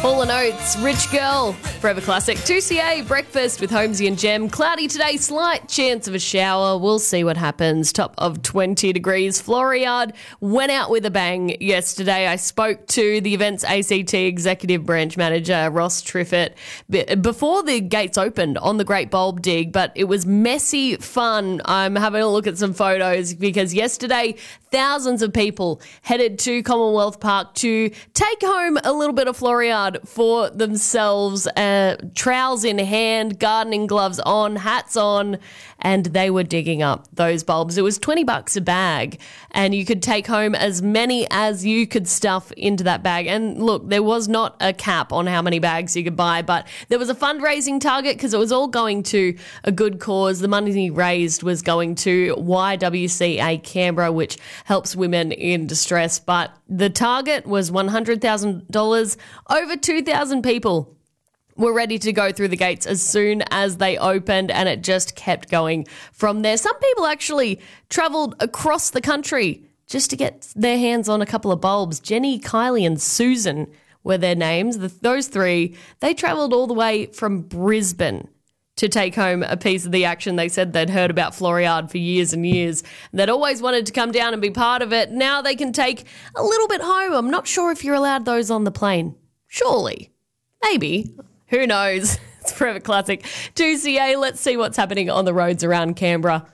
Hall & Oates, Rich Girl, Forever Classic. 2CA, breakfast with Holmesy and Jem. Cloudy today, slight chance of a shower. We'll see what happens. Top of 20 degrees. Floriade went out with a bang yesterday. I spoke to the event's ACT Executive Branch Manager, Ross Triffett, before the gates opened on the Great Bulb Dig, but it was messy fun. I'm having a look at some photos because yesterday thousands of people headed to Commonwealth Park to take home a little bit of Floriade for themselves, trowels in hand, gardening gloves on, hats on, and they were digging up those bulbs. It was $20 a bag, and you could take home as many as you could stuff into that bag. And look, there was not a cap on how many bags you could buy, but there was a fundraising target because it was all going to a good cause. The money raised was going to YWCA Canberra, which helps women in distress, but the target was $100,000. Over 2,000 people were ready to go through the gates as soon as they opened, and it just kept going from there. Some people actually travelled across the country just to get their hands on a couple of bulbs. Jenny, Kylie and Susan were their names. Those three, they travelled all the way from Brisbane to take home a piece of the action. They said they'd heard about Floriade for years and years. They'd always wanted to come down and be part of it. Now they can take a little bit home. I'm not sure if you're allowed those on the plane. Surely. Maybe. Who knows? It's Forever Classic. 2CA, let's see what's happening on the roads around Canberra.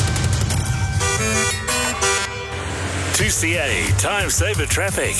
2CA Time Saver Traffic.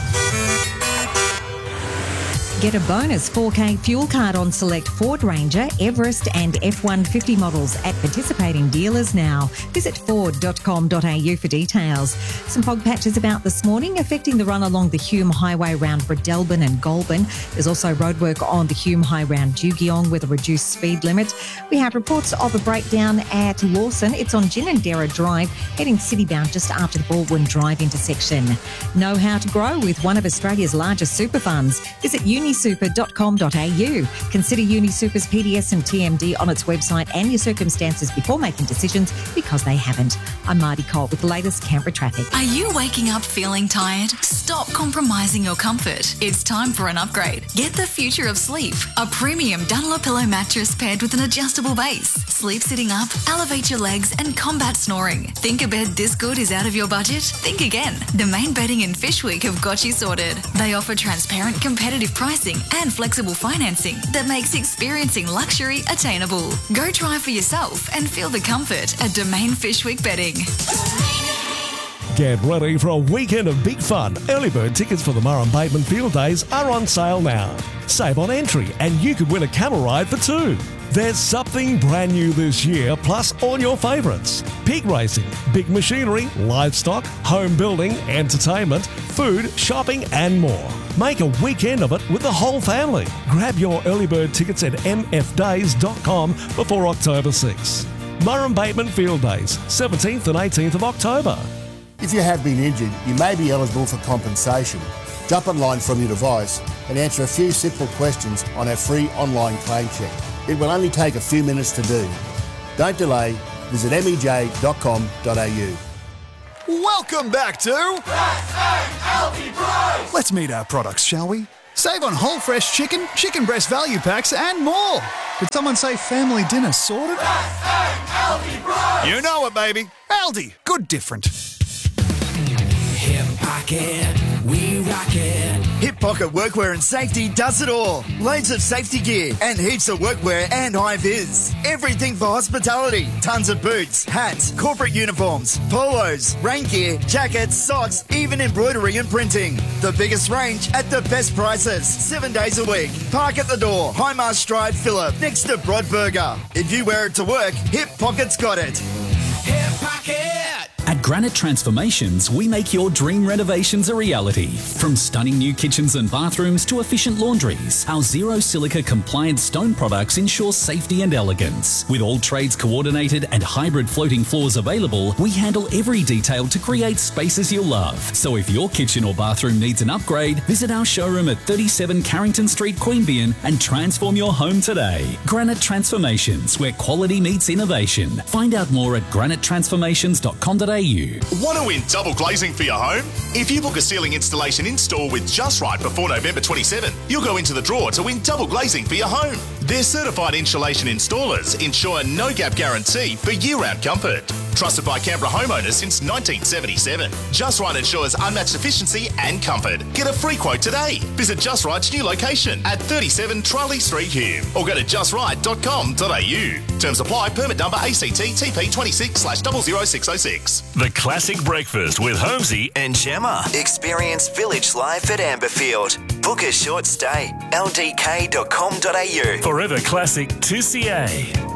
Get a bonus 4K fuel card on select Ford Ranger, Everest and F-150 models at participating dealers now. Visit ford.com.au for details. Some fog patches about this morning affecting the run along the Hume Highway round Bredelban and Goulburn. There's also roadwork on the Hume High round Jugiong with a reduced speed limit. We have reports of a breakdown at Lawson. It's on Ginninderra Drive, heading citybound just after the Baldwin Drive intersection. Know how to grow with one of Australia's largest super funds. Visit unisuper.com.au. Consider UniSuper's PDS and TMD on its website and your circumstances before making decisions, because they haven't. I'm Marty Cole with the latest Canberra traffic. Are you waking up feeling tired? Stop compromising your comfort. It's time for an upgrade. Get the future of sleep. A premium Dunlopillow mattress paired with an adjustable base. Sleep sitting up, elevate your legs and combat snoring. Think a bed this good is out of your budget? Think again. The Main Bedding and Fish Week have got you sorted. They offer transparent, competitive pricing and flexible financing that makes experiencing luxury attainable. Go try for yourself and feel the comfort at Domain Fish Week Bedding. Get ready for a weekend of big fun. Early bird tickets for the Murrum Bateman Field Days are on sale now. Save on entry and you could win a camel ride for two. There's something brand new this year, plus all your favourites. Pig racing, big machinery, livestock, home building, entertainment, food, shopping and more. Make a weekend of it with the whole family. Grab your early bird tickets at mfdays.com before October 6. Murrum Bateman Field Days, 17th and 18th of October. If you have been injured, you may be eligible for compensation. Jump online from your device and answer a few simple questions on our free online claim check. It will only take a few minutes to do. Don't delay. Visit mej.com.au. Welcome back to S.A.L.D. Price! Let's meet our products, shall we? Save on whole fresh chicken, chicken breast value packs and more. Did someone say family dinner sorted? S.A.L.D. Price! You know it, baby. Aldi, good different. Hip Pocket, we rock it. Hip Pocket Workwear and Safety does it all. Loads of safety gear and heaps of workwear and high-vis. Everything for hospitality. Tons of boots, hats, corporate uniforms, polos, rain gear, jackets, socks, even embroidery and printing. The biggest range at the best prices. 7 days a week. Park at the door. Highmarsh Drive, Phillip, next to Broadburger. If you wear it to work, Hip Pocket's got it. Hip Pocket! At Granite Transformations, we make your dream renovations a reality. From stunning new kitchens and bathrooms to efficient laundries, our zero silica compliant stone products ensure safety and elegance. With all trades coordinated and hybrid floating floors available, we handle every detail to create spaces you'll love. So if your kitchen or bathroom needs an upgrade, visit our showroom at 37 Carrington Street, Queanbeyan and transform your home today. Granite Transformations, where quality meets innovation. Find out more at granitetransformations.com.au. www.just-right.com.au. Want to win double glazing for your home? If you book a ceiling installation in-store with Just Right before November 27, you'll go into the draw to win double glazing for your home. Their certified insulation installers ensure a no-gap guarantee for year-round comfort. Trusted by Canberra homeowners since 1977. Just Right ensures unmatched efficiency and comfort. Get a free quote today. Visit Just Right's new location at 37 Charlie Street, Hume, or go to justright.com.au. Terms apply. Permit number ACT TP 26/00606. The Classic Breakfast with Holmesy and Gemma. Experience Village Life at Amberfield. Book a short stay. ldk.com.au. Forever Classic 2CA.